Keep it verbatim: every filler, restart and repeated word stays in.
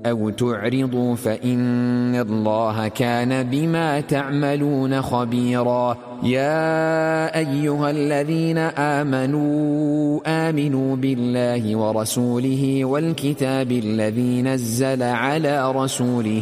أو تعرضوا فإن الله كان بما تعملون خبيرا. يا أيها الذين آمنوا آمنوا بالله ورسوله والكتاب الذي نزل على رسوله